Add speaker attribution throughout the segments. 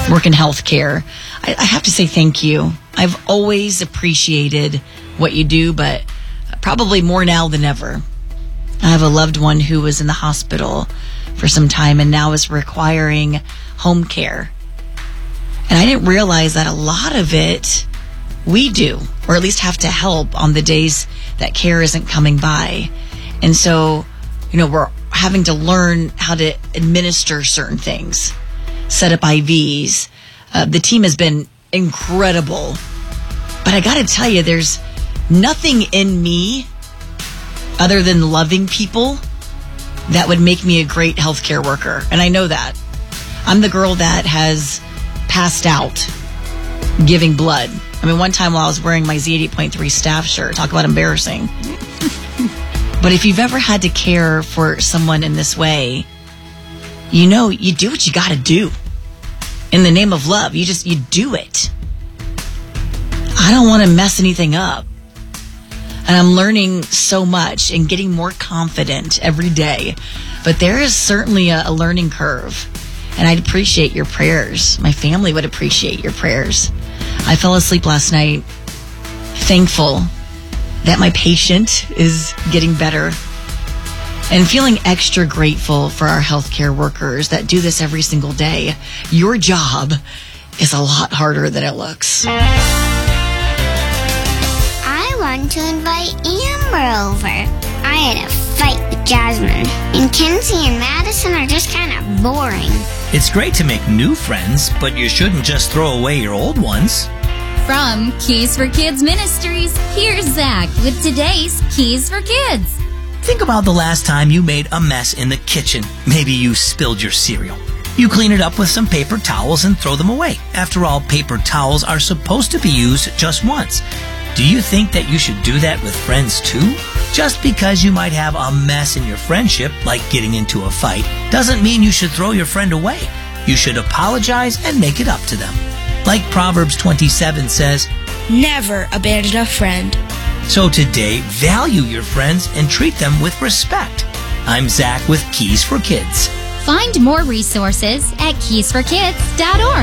Speaker 1: work in healthcare. I have to say thank you. I've always appreciated what you do, but probably more now than ever. I have a loved one who was in the hospital for some time and now is requiring home care. And I didn't realize that a lot of it we do, or at least have to help on the days that care isn't coming by. And so, we're having to learn how to administer certain things, set up IVs. The team has been incredible. But I got to tell you, there's nothing in me other than loving people that would make me a great healthcare worker. And I know that. I'm the girl that has passed out giving blood. I mean, one time while I was wearing my Z88.3 staff shirt, talk about embarrassing. But if you've ever had to care for someone in this way, you do what you got to do. In the name of love, you do it. I don't want to mess anything up. And I'm learning so much and getting more confident every day. But there is certainly a learning curve. And I'd appreciate your prayers. My family would appreciate your prayers. I fell asleep last night thankful that my patient is getting better and feeling extra grateful for our healthcare workers that do this every single day. Your job is a lot harder than it looks.
Speaker 2: I want to invite Amber over. I had a fight with Jasmine, and Kenzie and Madison are just kind of boring.
Speaker 3: It's great to make new friends, but you shouldn't just throw away your old ones.
Speaker 4: From Keys for Kids Ministries, here's Zach with today's Keys for Kids.
Speaker 3: Think about the last time you made a mess in the kitchen. Maybe you spilled your cereal. You clean it up with some paper towels and throw them away. After all, paper towels are supposed to be used just once. Do you think that you should do that with friends too? Just because you might have a mess in your friendship, like getting into a fight, doesn't mean you should throw your friend away. You should apologize and make it up to them. Like Proverbs 27 says,
Speaker 5: never abandon a friend.
Speaker 3: So today, value your friends and treat them with respect. I'm Zach with Keys for Kids.
Speaker 4: Find more resources at keysforkids.org.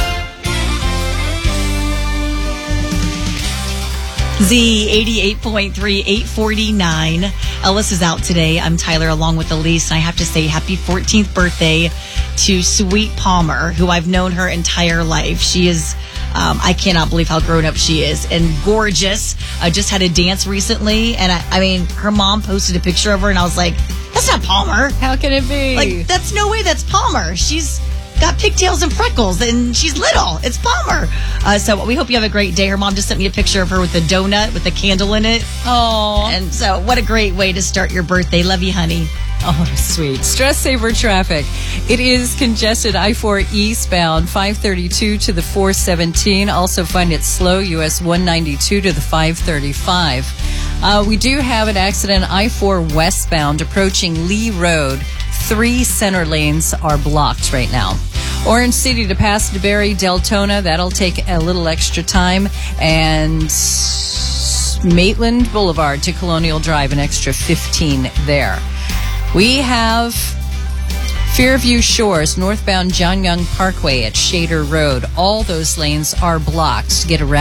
Speaker 1: Z88.3, 849. Ellis is out today. I'm Tyler along with Elise. And I have to say happy 14th birthday to Sweet Palmer, who I've known her entire life. She is, I cannot believe how grown up she is and gorgeous. I just had a dance recently. And I mean, her mom posted a picture of her and I was like, that's not Palmer.
Speaker 6: How can it be?
Speaker 1: Like, that's no way that's Palmer. She's got pigtails and freckles, and she's little. It's Palmer. So we hope you have a great day. Her mom just sent me a picture of her with a donut with a candle in it.
Speaker 6: Oh.
Speaker 1: And so what a great way to start your birthday. Love you, honey.
Speaker 6: Oh, sweet. Stress saver traffic. It is congested I-4 eastbound, 532 to the 417. Also find it slow, US 192 to the 535. We do have an accident I-4 westbound approaching Lee Road. 3 center lanes are blocked right now. Orange City to Pasadena, Deltona, that'll take a little extra time. And Maitland Boulevard to Colonial Drive, an extra 15 there. We have Fairview Shores, northbound John Young Parkway at Shader Road. All those lanes are blocked. Get around.